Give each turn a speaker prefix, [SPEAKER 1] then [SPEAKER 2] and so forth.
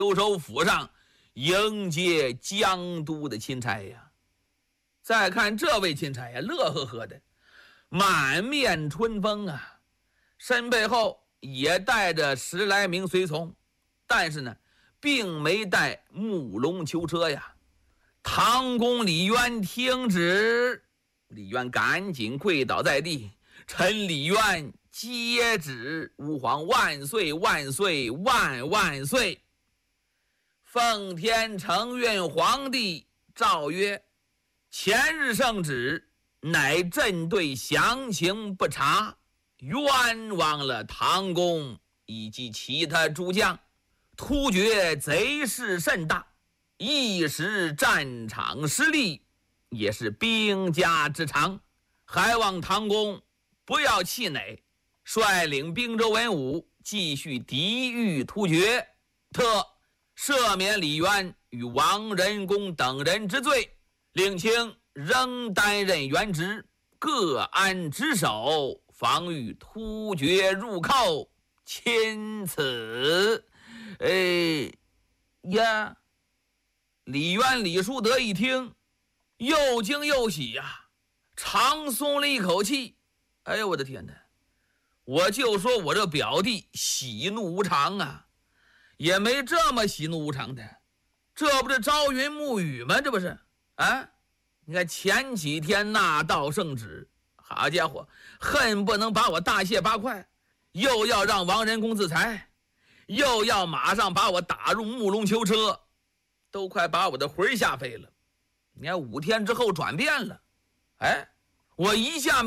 [SPEAKER 1] 留守府上迎接江都的钦差呀。再看这位钦差呀，乐呵呵的，满面春风啊，身背后也带着10来名随从，但是呢，并没带木龙囚车呀。唐公李渊听旨，李渊赶紧跪倒在地，臣李渊接旨，吾皇万岁万岁万万岁。奉天承运皇帝诏曰：前日圣旨乃朕对详情不察，冤枉了唐公以及其他诸将，突厥贼势甚大，一时战场失利也是兵家之常，还望唐公不要气馁，率领兵州文武继续抵御突厥，特赦免李渊与王仁公等人之罪，令卿仍担任原职，各安职守，防御突厥入寇。钦此。呀，李渊李叔德一听，又惊又喜呀，长松了一口气。哎呦我的天哪，我就说我这表弟喜怒无常啊，也没这么喜怒无常的，这不是朝云暮雨吗？这不是啊？你看前几天那道圣旨，好家伙，恨不能把我大卸八块，又要让王仁公自裁，又要马上把我打入木龙囚车，都快把我的魂吓飞了。你看5天之后转变了，哎，我一下